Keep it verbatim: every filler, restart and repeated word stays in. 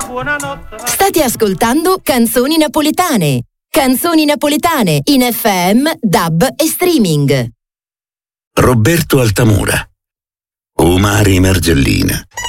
State ascoltando Canzoni Napoletane. Canzoni Napoletane in F M, D A B e streaming. Roberto Altamura, Omari Mergellina.